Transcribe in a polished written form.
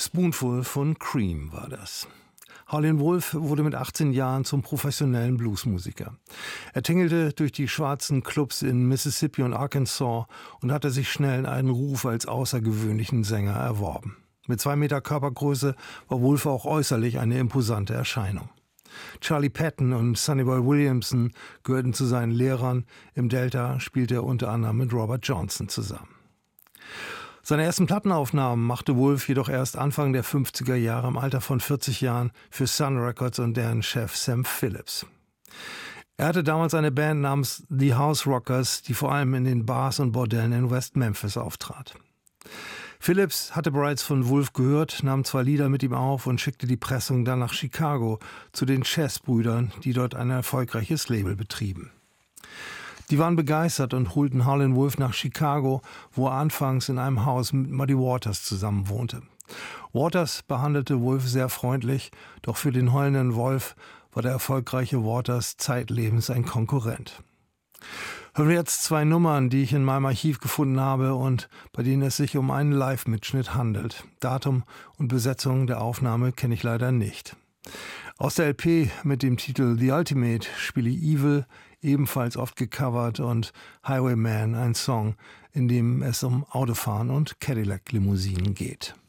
Spoonful von Cream war das. Howlin' Wolf wurde mit 18 Jahren zum professionellen Bluesmusiker. Er tingelte durch die schwarzen Clubs in Mississippi und Arkansas und hatte sich schnell einen Ruf als außergewöhnlichen Sänger erworben. Mit 2 Meter Körpergröße war Wolf auch äußerlich eine imposante Erscheinung. Charlie Patton und Sonny Boy Williamson gehörten zu seinen Lehrern. Im Delta spielte er unter anderem mit Robert Johnson zusammen. Seine ersten Plattenaufnahmen machte Wolf jedoch erst Anfang der 50er Jahre im Alter von 40 Jahren für Sun Records und deren Chef Sam Phillips. Er hatte damals eine Band namens The House Rockers, die vor allem in den Bars und Bordellen in West Memphis auftrat. Phillips hatte bereits von Wolf gehört, nahm 2 Lieder mit ihm auf und schickte die Pressung dann nach Chicago zu den Chess-Brüdern, die dort ein erfolgreiches Label betrieben. Die waren begeistert und holten Howlin' Wolf nach Chicago, wo er anfangs in einem Haus mit Muddy Waters zusammen wohnte. Waters behandelte Wolf sehr freundlich, doch für den heulenden Wolf war der erfolgreiche Waters zeitlebens ein Konkurrent. Hören wir jetzt 2 Nummern, die ich in meinem Archiv gefunden habe und bei denen es sich um einen Live-Mitschnitt handelt. Datum und Besetzung der Aufnahme kenne ich leider nicht. Aus der LP mit dem Titel The Ultimate spiele Evil, ebenfalls oft gecovert, und Highwayman, ein Song, in dem es um Autofahren und Cadillac-Limousinen geht.